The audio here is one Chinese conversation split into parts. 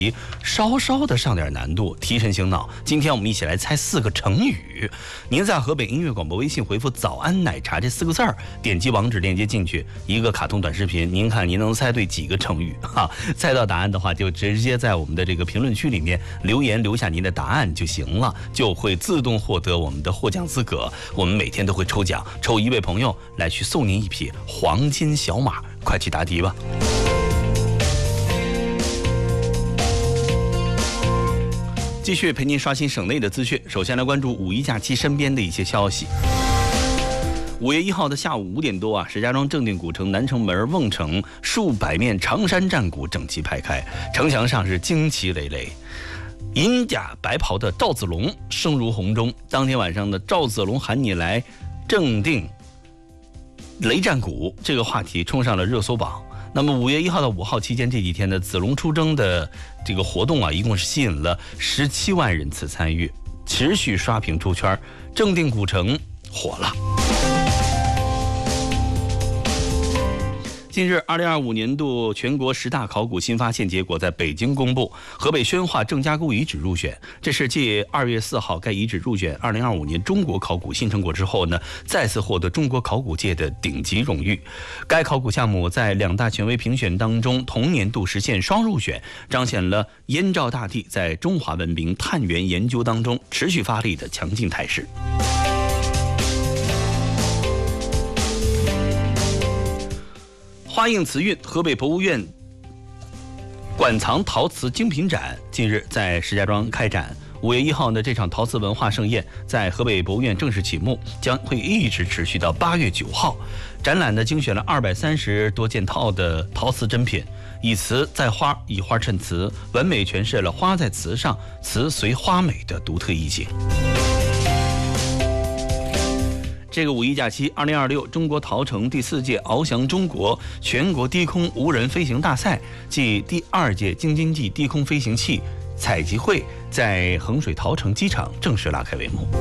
稍稍的上点难度，提神醒脑。今天我们一起来猜4个成语。您在河北音乐广播微信回复早安奶茶这4个字儿，点击网址链接进去，一个卡通短视频，您看您能猜对几个成语哈？猜到答案的话，就直接在我们的这个评论区里面留言，留下您的答案就行了，就会自动获得我们的获奖资格。我们每天都会抽奖，抽1位朋友来去送您1匹黄金小马，快去答题吧。继续陪您刷新省内的资讯。首先来关注五一假期身边的一些消息。5月1号的下午5点多啊，石家庄正定古城南城门瓮城数百面长山战鼓整齐排开，城墙上是旌旗累累。银甲白袍的赵子龙声如洪钟，当天晚上的赵子龙喊你来正定雷战鼓这个话题冲上了热搜榜。那么5月1号到5号期间这几天的子龙出征的这个活动啊，一共是吸引了17万人次参与，持续刷屏出圈，正定古城火了。近日，2025年度全国10大考古新发现结果在北京公布，河北宣化郑家沟遗址入选。这是继2月4号该遗址入选2025年中国考古新成果之后呢，再次获得中国考古界的顶级荣誉。该考古项目在2大权威评选当中同年度实现双入选，彰显了燕赵大地在中华文明探源研究当中持续发力的强劲态势。花映瓷韵，河北博物院馆藏陶瓷精品展近日在石家庄开展。5月1号呢，这场陶瓷文化盛宴在河北博物院正式启幕，将会一直持续到8月9号。展览呢精选了230多件套的陶瓷珍品，以瓷在花，以花衬瓷，完美诠释了花在瓷上，瓷随花美的独特意境。这个五一假期2026中国陶城第4届翱翔中国全国低空无人飞行大赛暨第2届京津冀低空飞行器采集会在衡水陶城机场正式拉开帷幕。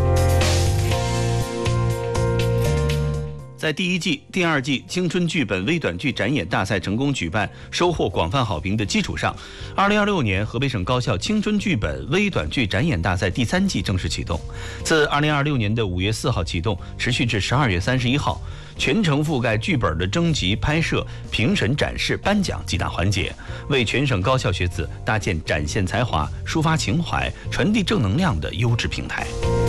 在第1季、第2季青春剧本微短剧展演大赛成功举办，收获广泛好评的基础上，2026年河北省高校青春剧本微短剧展演大赛第3季正式启动。自2026年的5月4号启动，持续至12月31号，全程覆盖剧本的征集、拍摄、评审、展示、颁奖几大环节，为全省高校学子搭建展现才华、抒发情怀、传递正能量的优质平台。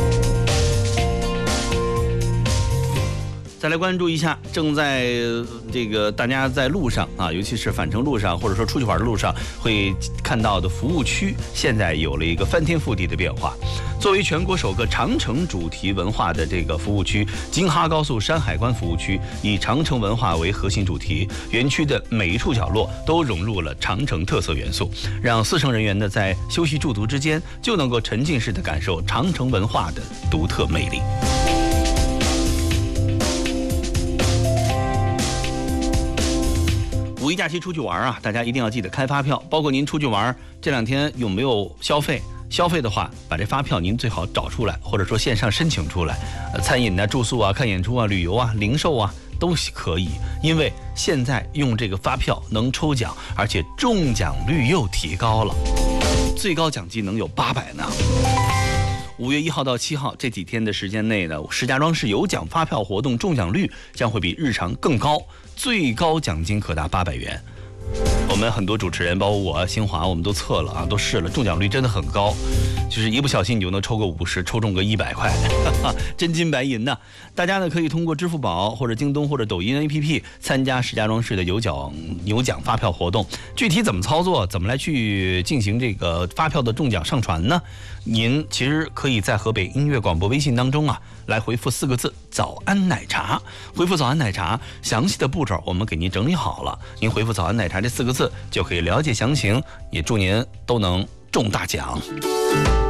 再来关注一下，正在这个大家在路上啊，尤其是返程路上，或者说出去玩的路上，会看到的服务区，现在有了一个翻天覆地的变化。作为全国首个长城主题文化的这个服务区，京哈高速山海关服务区以长城文化为核心主题，园区的每一处角落都融入了长城特色元素，让司乘人员呢在休息驻足之间就能够沉浸式的感受长城文化的独特魅力。五一假期出去玩啊，大家一定要记得开发票。包括您出去玩这2天有没有消费？消费的话，把这发票您最好找出来，或者说线上申请出来。餐饮啊、住宿啊、看演出啊、旅游啊、零售啊都可以，因为现在用这个发票能抽奖，而且中奖率又提高了，最高奖金能有800呢。5月1号到7号这几天的时间内呢，石家庄市有奖发票活动中奖率将会比日常更高，最高奖金可达800元。我们很多主持人，包括我、新华，我们都测了啊，都试了，中奖率真的很高，就是一不小心你就能抽个50，抽中个100块，真金白银呐！大家呢可以通过支付宝或者京东或者抖音 APP 参加石家庄市的有奖发票活动。具体怎么操作，怎么来去进行这个发票的中奖上传呢？您其实可以在河北音乐广播微信当中啊，来回复4个字“早安奶茶”，回复“早安奶茶”，详细的步骤我们给您整理好了，您回复“早安奶茶”这4个字就可以了解详情，也祝您都能中大奖。